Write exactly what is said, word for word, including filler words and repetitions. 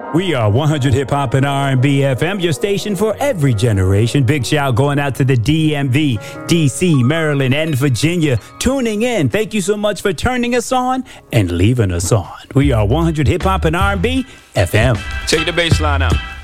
We are one hundred Hip Hop and R and B F M, your station for every generation. Big shout going out to the D M V, D C, Maryland, and Virginia tuning in. Thank you so much for turning us on and leaving us on. We are one hundred Hip Hop and R and B F M. Take the bass line out.